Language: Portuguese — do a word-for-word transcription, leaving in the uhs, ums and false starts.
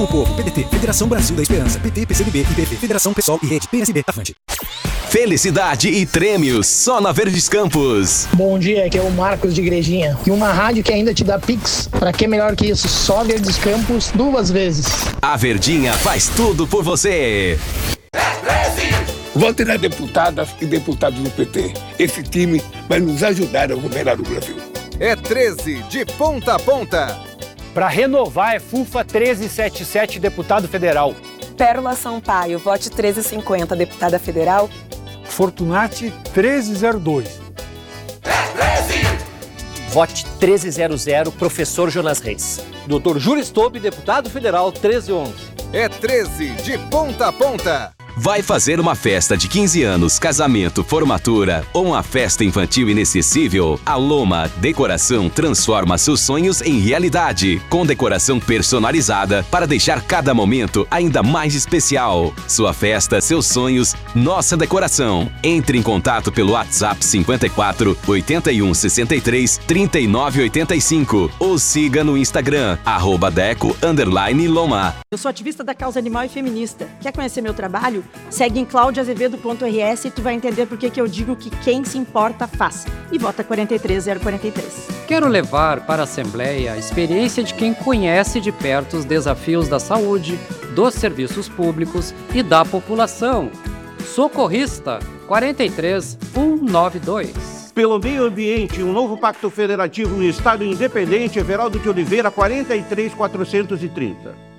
o povo. P D T, Federação Brasil da Esperança. P T, P C D B, I P P, Federação PSOL e Rede, P S B, Avante. Felicidade e prêmios só na Verdes Campos. Bom dia, aqui é o Marcos de Igrejinha. E uma rádio que ainda te dá Pix. Pra que melhor que isso? Só Verdes Campos duas vezes. A Verdinha faz tudo por você. Vote na deputada e deputados do P T. Esse time vai nos ajudar a governar o Brasil. É treze, de ponta a ponta. Para renovar é FUFA treze setenta e sete, deputado federal. Pérola Sampaio, vote treze cinquenta, deputada federal. Fortunati treze zero dois. É treze! Vote treze zero zero, professor Jonas Reis. doutor Júlio Stobe, deputado federal, treze onze. É treze, de ponta a ponta. Vai fazer uma festa de quinze anos, casamento, formatura ou uma festa infantil inesquecível? A Loma Decoração transforma seus sonhos em realidade, com decoração personalizada para deixar cada momento ainda mais especial. Sua festa, seus sonhos, nossa decoração. Entre em contato pelo WhatsApp cinquenta e quatro, oitenta e um, sessenta e três, trinta e nove, oitenta e cinco ou siga no Instagram, arroba deco, underline Loma. Eu sou ativista da causa animal e feminista. Quer conhecer meu trabalho? Segue em claudia azevedo ponto r s e tu vai entender por que que eu digo que quem se importa faz. E vota quarenta e três zero quarenta e três. Quero levar para a Assembleia a experiência de quem conhece de perto os desafios da saúde, dos serviços públicos e da população. Socorrista quarenta e três mil cento e noventa e dois. Pelo meio ambiente, um novo pacto federativo no Estado independente, Everaldo de Oliveira, quarenta e três mil quatrocentos e trinta.